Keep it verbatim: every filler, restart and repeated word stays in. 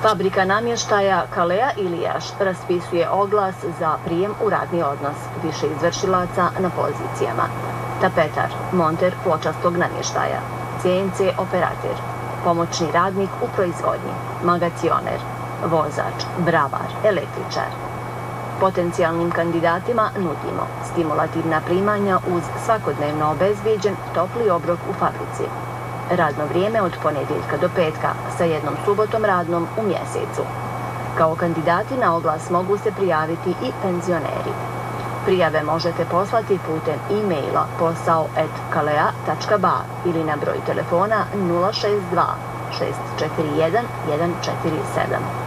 Fabrika namještaja Kalea Ilijaš raspisuje oglas za prijem u radni odnos više izvršilaca na pozicijama: tapetar, monter pločastog namještaja, C N C operater, pomoćni radnik u proizvodnji, magacioner, vozač, bravar, električar. Potencijalnim kandidatima nudimo stimulativna primanja uz svakodnevno obezbijeđen topli obrok u fabrici. Radno vrijeme od ponedjeljka do petka sa jednom subotom radnom u mjesecu. Kao kandidati na oglas mogu se prijaviti i penzioneri. Prijave možete poslati putem e-maila posao at kalea tačka ba ili na broj telefona nula šest dva šest četiri jedan jedan četiri sedam.